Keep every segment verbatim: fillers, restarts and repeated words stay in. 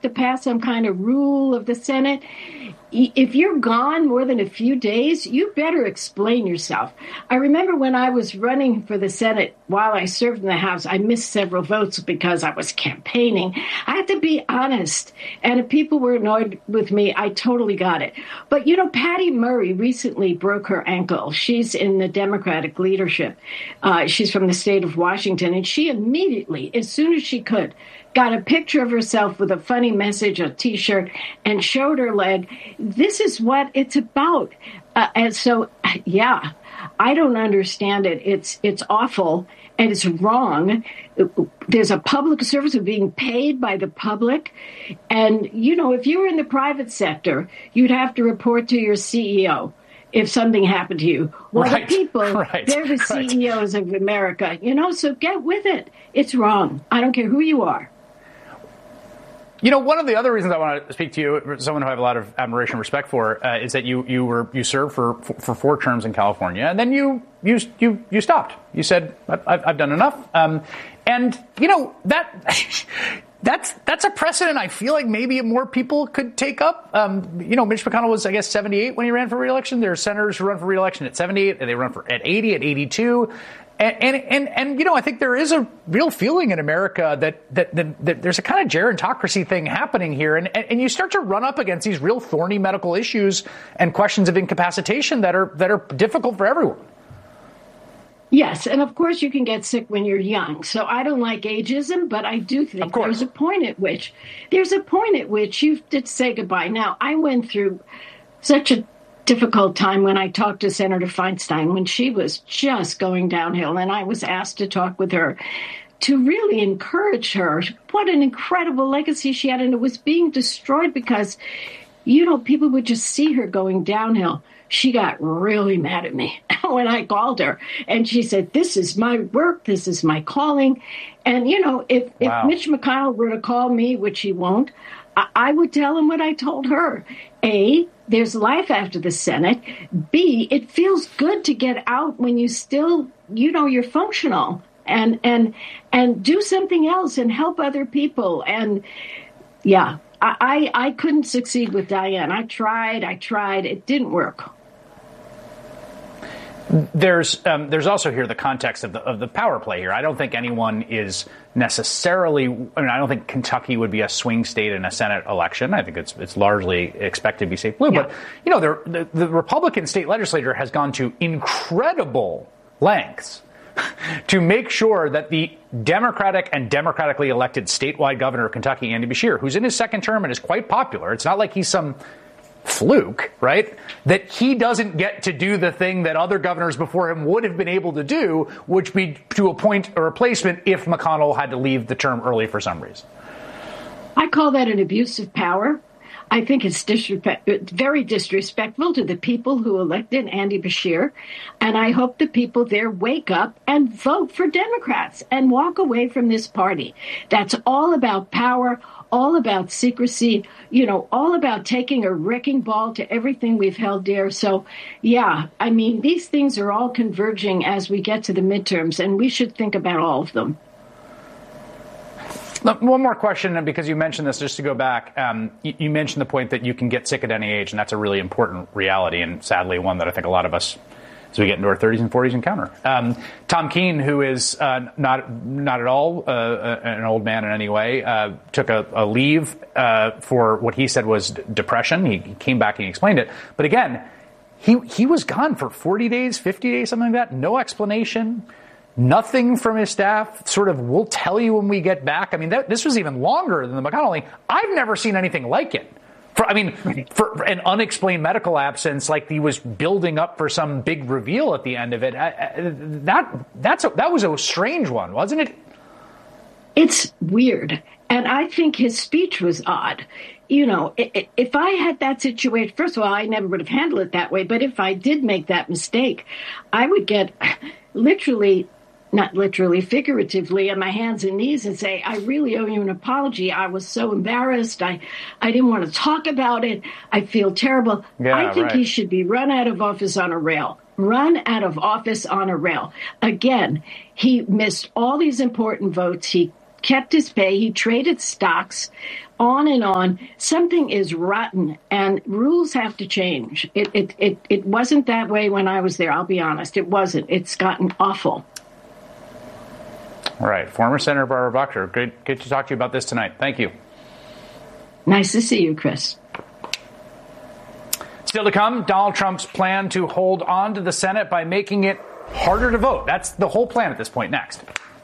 to pass some kind of rule of the Senate. If you're gone more than a few days, you better explain yourself. I remember when I was running for the Senate while I served in the House, I missed several votes because I was campaigning. I had to be honest. And if people were annoyed with me, I totally got it. But, you know, Patty Murray recently broke her ankle. She's in the Democratic leadership. Uh, she's from the state of Washington. And she immediately, as soon as she could, got a picture of herself with a funny message, a T-shirt, and showed her leg. This is what it's about. Uh, and so, yeah, I don't understand it. It's it's awful and it's wrong. There's a public service of being paid by the public. And, you know, if you were in the private sector, you'd have to report to your C E O if something happened to you. Well, right, the people, right, they're the right. C E Os of America, you know, so get with it. It's wrong. I don't care who you are. You know, one of the other reasons I want to speak to you, someone who I have a lot of admiration and respect for, uh, is that you you were you served for for four terms in California, and then you you you you stopped. You said, I've, I've done enough, um, and you know that. That's that's a precedent I feel like maybe more people could take up. Um, you know, Mitch McConnell was, I guess, seventy-eight when he ran for re-election. There are senators who run for re-election at seventy-eight, and they run for at eighty, at eighty-two. And, and, and, and, you know, I think there is a real feeling in America that, that, that, that there's a kind of gerontocracy thing happening here. And, and you start to run up against these real thorny medical issues and questions of incapacitation that are, that are difficult for everyone. Yes, and of course you can get sick when you're young. So I don't like ageism, but I do think there's a point at which there's a point at which you did say goodbye. Now, I went through such a difficult time when I talked to Senator Feinstein when she was just going downhill, and I was asked to talk with her to really encourage her. What an incredible legacy she had, and it was being destroyed because, you know, people would just see her going downhill. She got really mad at me when I called her, and she said, this is my work, this is my calling. And, you know, if, wow. if Mitch McConnell were to call me, which he won't, I, I would tell him what I told her. A, there's life after the Senate. B, it feels good to get out when you still, you know, you're functional and and and do something else and help other people. And yeah, I, I, I couldn't succeed with Dianne. I tried, I tried. It didn't work. There's um, there's also here the context of the of the power play here. I don't think anyone is necessarily. I mean, I don't think Kentucky would be a swing state in a Senate election. I think it's it's largely expected to be safe blue. Yeah. But you know, the, the the Republican state legislature has gone to incredible lengths to make sure that the Democratic and democratically elected statewide governor of Kentucky, Andy Beshear, who's in his second term and is quite popular. It's not like he's some fluke, right? That he doesn't get to do the thing that other governors before him would have been able to do, which would be to appoint a replacement if McConnell had to leave the term early for some reason. I call that an abuse of power. I think it's disrespect, very disrespectful to the people who elected Andy Beshear. And I hope the people there wake up and vote for Democrats and walk away from this party. That's all about power, all about secrecy, you know, all about taking a wrecking ball to everything we've held dear. So, yeah, I mean, these things are all converging as we get to the midterms, and we should think about all of them. One more question, because you mentioned this, just to go back. Um, you, you mentioned the point that you can get sick at any age, and that's a really important reality, and sadly one that I think a lot of us, as we get into our thirties and forties, encounter. Um, Tom Keene, who is uh, not not at all uh, an old man in any way, uh, took a, a leave uh, for what he said was depression. He, he came back and he explained it. But again, he he was gone for forty days, fifty days, something like that. No explanation. Nothing from his staff, sort of, we'll tell you when we get back. I mean, that, this was even longer than the McConnell thing. I've never seen anything like it. For, I mean, for an unexplained medical absence, like he was building up for some big reveal at the end of it. I, I, that that's a, that was a strange one, wasn't it? It's weird. And I think his speech was odd. You know, if I had that situation, first of all, I never would have handled it that way. But if I did make that mistake, I would get literally, not literally, figuratively, on my hands and knees and say, I really owe you an apology. I was so embarrassed. I, I didn't want to talk about it. I feel terrible. Yeah, I think right. he should be run out of office on a rail. Run out of office on a rail. Again, he missed all these important votes. He kept his pay. He traded stocks. on and on. Something is rotten, and rules have to change. It, it, it, it wasn't that way when I was there, I'll be honest. It wasn't. It's gotten awful. All right. Former Senator Barbara Boxer, great, great to talk to you about this tonight. Thank you. Nice to see you, Chris. Still to come, Donald Trump's plan to hold on to the Senate by making it harder to vote. That's the whole plan at this point. Next.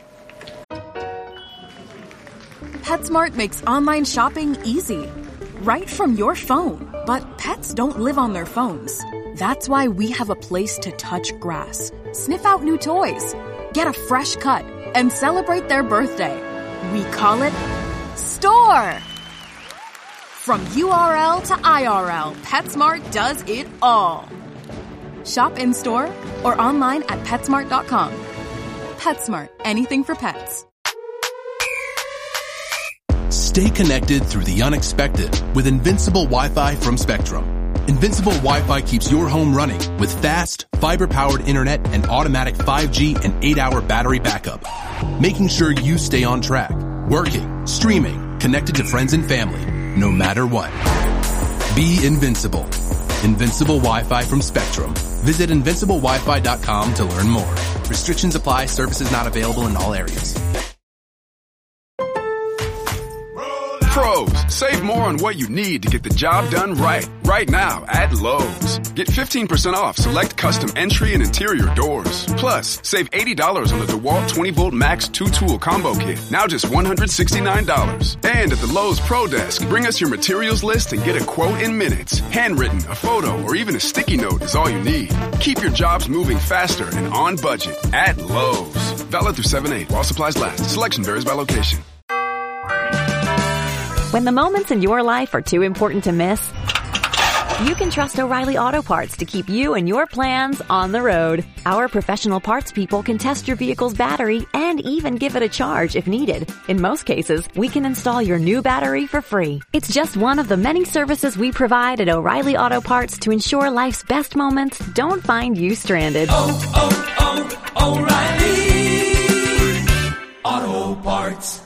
PetSmart makes online shopping easy, right from your phone. But pets don't live on their phones. That's why we have a place to touch grass, sniff out new toys, get a fresh cut, and celebrate their birthday. We call it Store. From U R L to I R L, PetSmart does it all. Shop in-store or online at PetSmart dot com. PetSmart, anything for pets. Stay connected through the unexpected with Invincible Wi-Fi from Spectrum. Invincible Wi-Fi keeps your home running with fast, fiber-powered internet and automatic five G and eight hour battery backup, making sure you stay on track, working, streaming, connected to friends and family, no matter what. Be invincible. Invincible Wi-Fi from Spectrum. Visit invincible wi fi dot com to learn more. Restrictions apply. Services not available in all areas. Pros, save more on what you need to get the job done right. Right now at Lowe's. Get fifteen percent off select custom entry and interior doors. Plus, save eighty dollars on the DeWalt twenty volt Max two tool combo kit. Now just one hundred sixty-nine dollars. And at the Lowe's Pro Desk, bring us your materials list and get a quote in minutes. Handwritten, a photo, or even a sticky note is all you need. Keep your jobs moving faster and on budget at Lowe's. Valid through seven eight while supplies last. Selection varies by location. When the moments in your life are too important to miss, you can trust O'Reilly Auto Parts to keep you and your plans on the road. Our professional parts people can test your vehicle's battery and even give it a charge if needed. In most cases, we can install your new battery for free. It's just one of the many services we provide at O'Reilly Auto Parts to ensure life's best moments don't find you stranded. Oh, oh, oh, O'Reilly Auto Parts.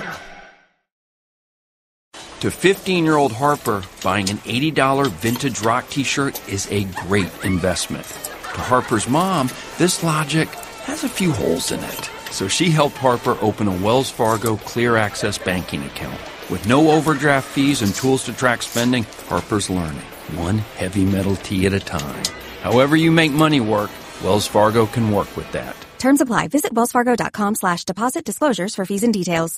To fifteen-year-old Harper, buying an eighty dollars vintage rock t-shirt is a great investment. To Harper's mom, this logic has a few holes in it. So she helped Harper open a Wells Fargo Clear Access banking account. With no overdraft fees and tools to track spending, Harper's learning, one heavy metal tee at a time. However you make money work, Wells Fargo can work with that. Terms apply. Visit wellsfargo.com slash deposit disclosures for fees and details.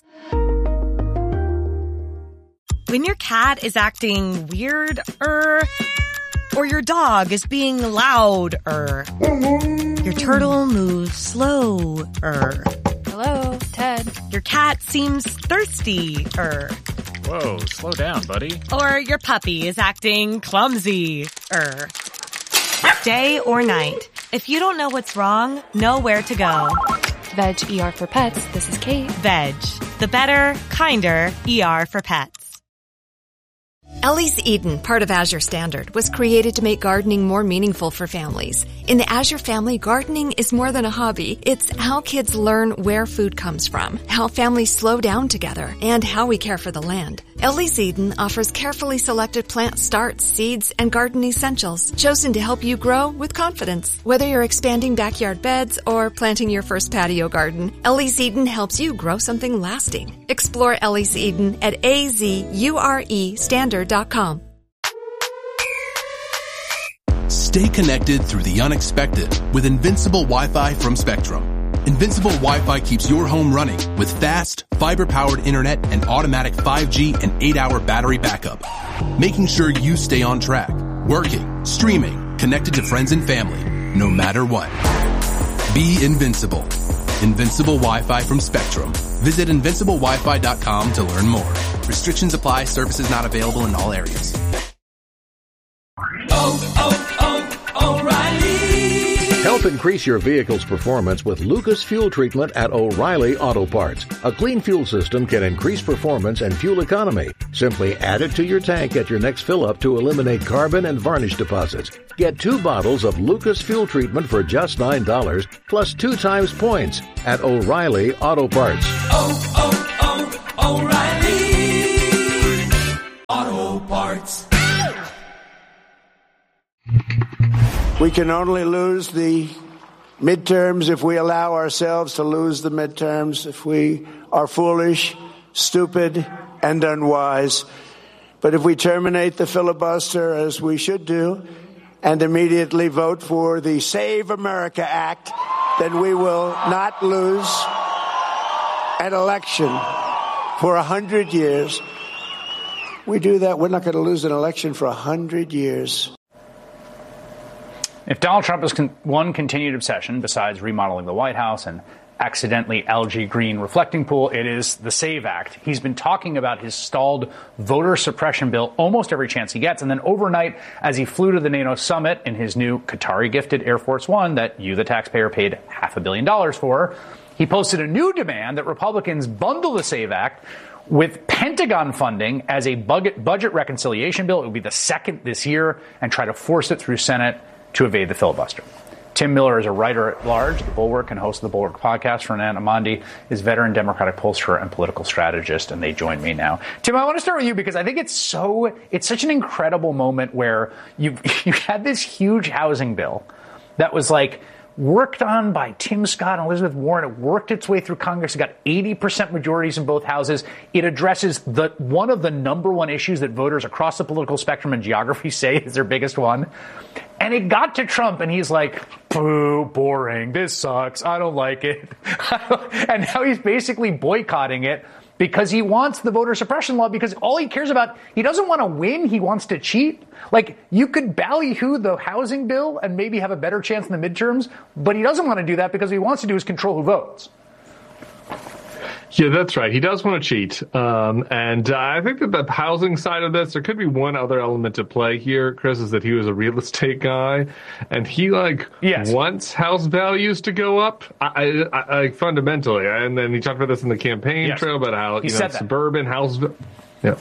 When your cat is acting weird-er, or your dog is being loud-er, your turtle moves slow-er. Hello, Ted. Your cat seems thirsty-er. Whoa, slow down, buddy. Or your puppy is acting clumsy-er. Day or night, if you don't know what's wrong, know where to go. Veg E R for Pets. This is Kate. Veg, the better, kinder E R for pets. Ellie's Eden, part of Azure Standard, was created to make gardening more meaningful for families. In the Azure family, gardening is more than a hobby. It's how kids learn where food comes from, how families slow down together, and how we care for the land. Ellie's Eden offers carefully selected plant starts, seeds, and garden essentials, chosen to help you grow with confidence. Whether you're expanding backyard beds or planting your first patio garden, Ellie's Eden helps you grow something lasting. Explore Ellie's Eden at A Z U R E standard dot com. Stay connected through the unexpected with Invincible Wi-Fi from Spectrum. Invincible Wi-Fi keeps your home running with fast, fiber-powered internet and automatic five G and eight hour battery backup, making sure you stay on track, working, streaming, connected to friends and family, no matter what. Be invincible. Invincible Wi-Fi from Spectrum. Visit invincible wi fi dot com to learn more. Restrictions apply. Services not available in all areas. Oh, oh, oh, O'Reilly. Help increase your vehicle's performance with Lucas Fuel Treatment at O'Reilly Auto Parts. A clean fuel system can increase performance and fuel economy. Simply add it to your tank at your next fill-up to eliminate carbon and varnish deposits. Get two bottles of Lucas Fuel Treatment for just nine dollars plus two times points at O'Reilly Auto Parts. Oh, oh, oh, Parts. We can only lose the midterms if we allow ourselves to lose the midterms, if we are foolish, stupid, and unwise. But if we terminate the filibuster, as we should do, and immediately vote for the Save America Act, then we will not lose an election for a hundred years. We do that, we're not going to lose an election for a hundred years. If Donald Trump has con- one continued obsession, besides remodeling the White House and accidentally algae green reflecting pool, it is the SAVE Act. He's been talking about his stalled voter suppression bill almost every chance he gets. And then overnight, as he flew to the NATO summit in his new Qatari-gifted Air Force One that you, the taxpayer, paid half a billion dollars for, he posted a new demand that Republicans bundle the SAVE Act with Pentagon funding as a budget, budget reconciliation bill. It would be the second this year, and try to force it through Senate to evade the filibuster. Tim Miller is a writer at large at The Bulwark and host of the Bulwark podcast. Fernand Amandi is veteran Democratic pollster and political strategist, and they join me now. Tim, I want to start with you because I think it's so it's such an incredible moment where you you had this huge housing bill that was like worked on by Tim Scott and Elizabeth Warren. It worked its way through Congress. It got eighty percent majorities in both houses. It addresses the one of the number one issues that voters across the political spectrum and geography say is their biggest one. And it got to Trump, and he's like, boo, boring, this sucks, I don't like it. And now he's basically boycotting it because he wants the voter suppression law, because all he cares about, he doesn't want to win, he wants to cheat. Like, you could ballyhoo the housing bill and maybe have a better chance in the midterms, but he doesn't want to do that because what he wants to do is control who votes. Yeah, that's right. He does want to cheat. Um, and uh, I think that the housing side of this, there could be one other element to play here, Chris, is that he was a real estate guy. And he, like, yes. wants house values to go up, I, I, I, fundamentally. And then he talked about this in the campaign yes. trail about how, he you know, suburban house... Yeah.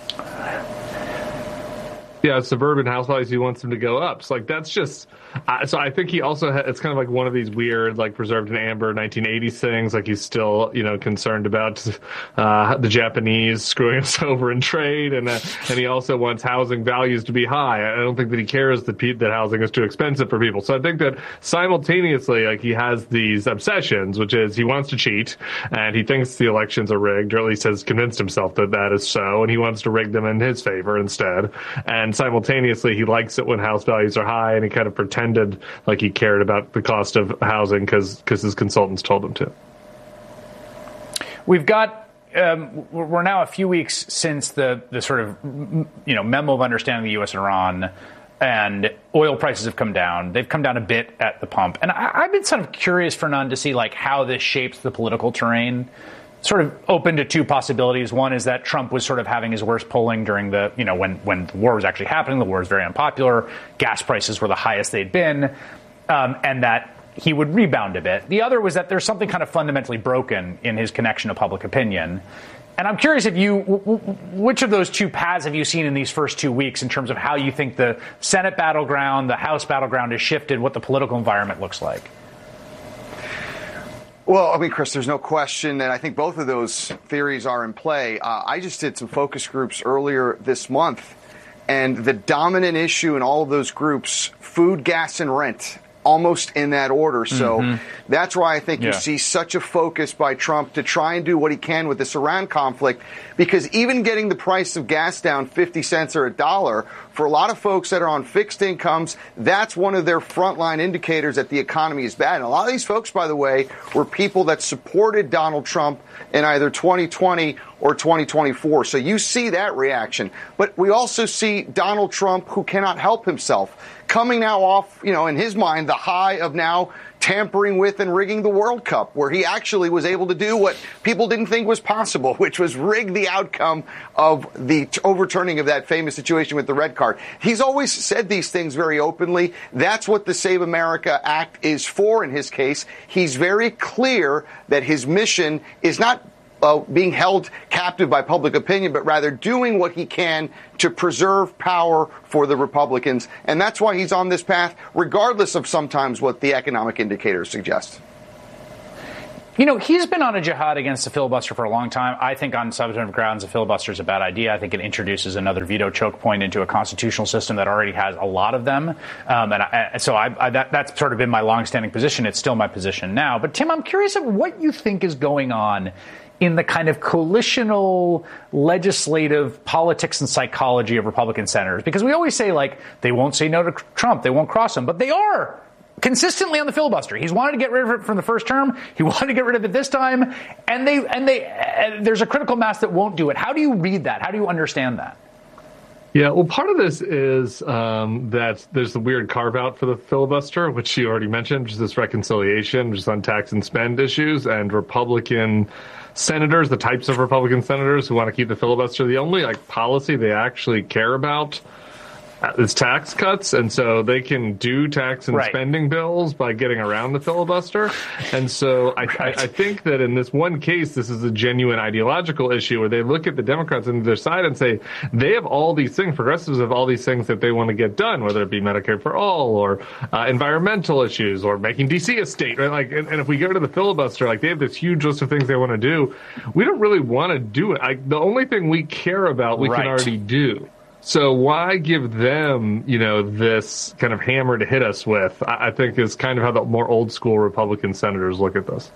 Yeah, suburban house values, he wants them to go up. So, like, that's just... Uh, so I think he also ha- it's kind of like one of these weird, like, preserved in amber nineteen eighties things. Like, he's still, you know, concerned about uh, the Japanese screwing us over in trade, and uh, and he also wants housing values to be high. I don't think that he cares that pe- that housing is too expensive for people. So I think that simultaneously, like, he has these obsessions, which is he wants to cheat, and he thinks the elections are rigged, or at least has convinced himself that that is so, and he wants to rig them in his favor instead. And simultaneously, he likes it when house values are high, and he kind of pretends like he cared about the cost of housing because because his consultants told him to. We've got um, we're now a few weeks since the the sort of you know memo of understanding the U S and Iran, and oil prices have come down. They've come down a bit at the pump, and I, I've been sort of curious, Fernand, to see like how this shapes the political terrain. Sort of open to two possibilities. One is that Trump was sort of having his worst polling during the, you know, when, when the war was actually happening. The war was very unpopular. Gas prices were the highest they'd been, um, and that he would rebound a bit. The other was that there's something kind of fundamentally broken in his connection to public opinion. And I'm curious if you, which of those two paths have you seen in these first two weeks in terms of how you think the Senate battleground, the House battleground has shifted, what the political environment looks like? Well, I mean, Chris, there's no question, and I think both of those theories are in play. Uh, I just did some focus groups earlier this month, and the dominant issue in all of those groups, food, gas, and rent, almost in that order. So mm-hmm. that's why I think yeah. you see such a focus by Trump to try and do what he can with this Iran conflict, because even getting the price of gas down fifty cents or a dollar, for a lot of folks that are on fixed incomes, that's one of their frontline indicators that the economy is bad. And a lot of these folks, by the way, were people that supported Donald Trump in either twenty twenty or twenty twenty-four. So you see that reaction. But we also see Donald Trump, who cannot help himself, coming now off, you know, in his mind, the high of now tampering with and rigging the World Cup, where he actually was able to do what people didn't think was possible, which was rig the outcome of the t- overturning of that famous situation with the red card. He's always said these things very openly. That's what the Save America Act is for in his case. He's very clear that his mission is not Uh, being held captive by public opinion, but rather doing what he can to preserve power for the Republicans. And that's why he's on this path, regardless of sometimes what the economic indicators suggest. You know, he's been on a jihad against the filibuster for a long time. I think on substantive grounds, a filibuster is a bad idea. I think it introduces another veto choke point into a constitutional system that already has a lot of them. Um, and I, so I, I, that, that's sort of been my longstanding position. It's still my position now. But, Tim, I'm curious of what you think is going on in the kind of coalitional legislative politics and psychology of Republican senators. Because we always say, like, they won't say no to Trump, they won't cross him, but they are consistently on the filibuster. He's wanted to get rid of it from the first term. He wanted to get rid of it this time. And they and they uh, there's a critical mass that won't do it. How do you read that? How do you understand that? Yeah, well, part of this is um, that there's the weird carve-out for the filibuster, which you already mentioned, which is this reconciliation just on tax and spend issues, and Republican senators, the types of Republican senators who want to keep the filibuster, the only like policy they actually care about is tax cuts, and so they can do tax and right. spending bills by getting around the filibuster. And so I, right. I, I think that in this one case, this is a genuine ideological issue where they look at the Democrats on their side and say they have all these things, progressives have all these things that they want to get done, whether it be Medicare for all or uh, environmental issues or making D C a state, right? Like, and, and if we go to the filibuster, like they have this huge list of things they want to do. We don't really want to do it. I, the only thing we care about, we right. can already do. So why give them, you know, this kind of hammer to hit us with, I, I think is kind of how the more old school Republican senators look at this.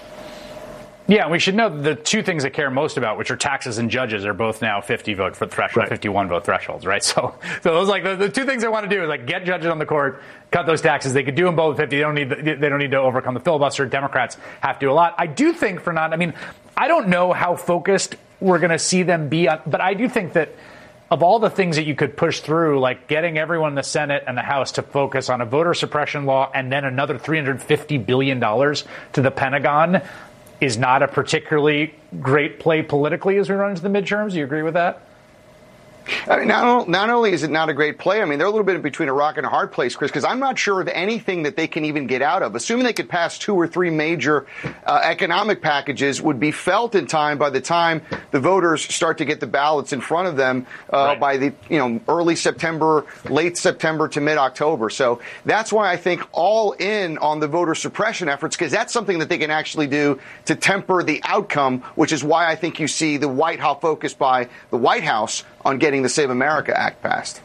Yeah, we should know the two things they care most about, which are taxes and judges, are both now fifty vote for threshold, right. fifty-one vote thresholds, right? So, so those like the, the two things they want to do is like get judges on the court, cut those taxes. They could do them both fifty. They don't need they don't need to overcome the filibuster. Democrats have to do a lot. I do think for not. I mean, I don't know how focused we're going to see them be on, but I do think that of all the things that you could push through, like getting everyone in the Senate and the House to focus on a voter suppression law and then another three hundred fifty billion dollars to the Pentagon is not a particularly great play politically as we run into the midterms. Do you agree with that? I mean, not, not only is it not a great play, I mean, they're a little bit in between a rock and a hard place, Chris, because I'm not sure of anything that they can even get out of. Assuming they could pass two or three major uh, economic packages would be felt in time by the time the voters start to get the ballots in front of them uh, right. by the, you know, early September, late September to mid-October. So that's why I think all in on the voter suppression efforts, because that's something that they can actually do to temper the outcome, which is why I think you see the white hot focus by the White House on getting the Save America Act passed.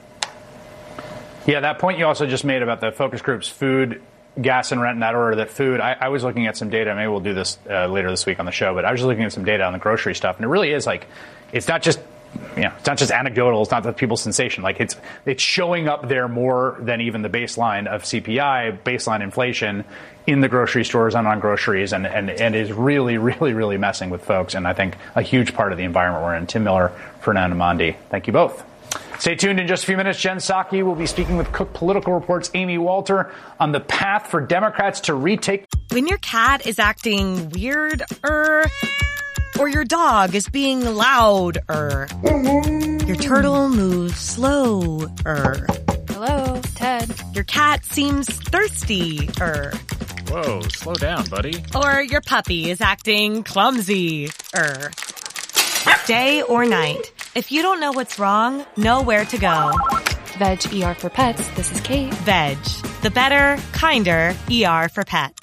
Yeah, that point you also just made about the focus groups, food, gas, and rent in that order, that food, I, I was looking at some data, maybe we'll do this uh, later this week on the show, but I was just looking at some data on the grocery stuff, and it really is like, it's not just, you know, it's not just anecdotal, it's not the people's sensation, like it's it's showing up there more than even the baseline of C P I, baseline inflation in the grocery stores and on groceries, and, and, and is really, really, really messing with folks, and I think a huge part of the environment we're in. Tim Miller, Fernando Mondi, thank you both. Stay tuned in just a few minutes. Jen Psaki will be speaking with Cook Political Report's Amy Walter on the path for Democrats to retake. When your cat is acting weird, er, or your dog is being loud, er, your turtle moves slow, er. Hello, Ted. Your cat seems thirsty, er. Whoa, slow down, buddy. Or your puppy is acting clumsy, er. Day or night, if you don't know what's wrong, know where to go. Veg E R for Pets, this is Kate. Veg, the better, kinder E R for pets.